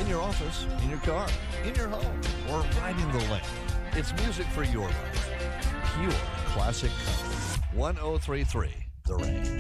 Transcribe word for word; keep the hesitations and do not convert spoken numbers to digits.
in your office, in your car, in your home, or riding the lane. It's music for your life. Pure classic country. ten thirty-three The Rain.